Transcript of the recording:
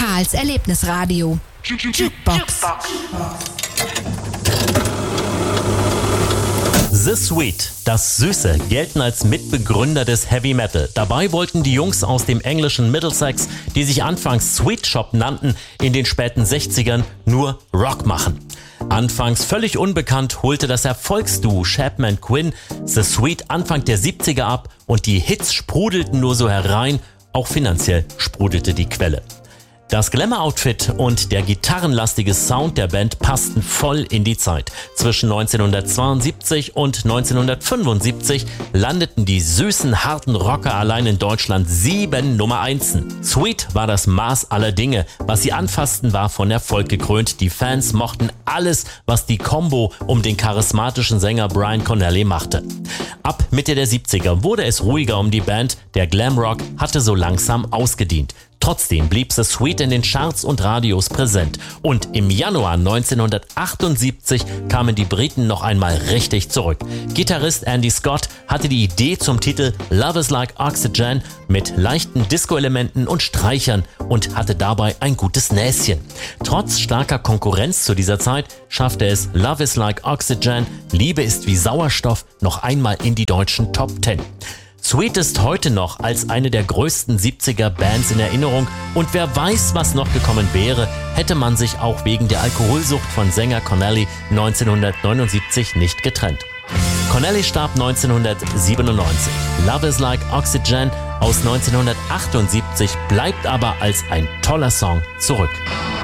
Karls Erlebnisradio. Jukebox. The Sweet, das Süße, gelten als Mitbegründer des Heavy Metal. Dabei wollten die Jungs aus dem englischen Middlesex, die sich anfangs Sweet Shop nannten, in den späten 60ern nur Rock machen. Anfangs völlig unbekannt holte das Erfolgsduo Chapman Quinn The Sweet Anfang der 70er ab und die Hits sprudelten nur so herein, auch finanziell sprudelte die Quelle. Das Glamour-Outfit und der gitarrenlastige Sound der Band passten voll in die Zeit. Zwischen 1972 und 1975 landeten die süßen, harten Rocker allein in Deutschland 7 Nummer 1. Sweet war das Maß aller Dinge. Was sie anfassten, war von Erfolg gekrönt. Die Fans mochten alles, was die Combo um den charismatischen Sänger Brian Connelly machte. Ab Mitte der 70er wurde es ruhiger um die Band. Der Glamrock hatte so langsam ausgedient. Trotzdem blieb The Sweet in den Charts und Radios präsent. Und im Januar 1978 kamen die Briten noch einmal richtig zurück. Gitarrist Andy Scott hatte die Idee zum Titel Love is Like Oxygen mit leichten Disco-Elementen und Streichern und hatte dabei ein gutes Näschen. Trotz starker Konkurrenz zu dieser Zeit schaffte es Love is Like Oxygen, Liebe ist wie Sauerstoff, noch einmal in die deutschen Top 10. Sweet ist heute noch als eine der größten 70er-Bands in Erinnerung und wer weiß, was noch gekommen wäre, hätte man sich auch wegen der Alkoholsucht von Sänger Connelly 1979 nicht getrennt. Connelly starb 1997. Love is Like Oxygen aus 1978 bleibt aber als ein toller Song zurück.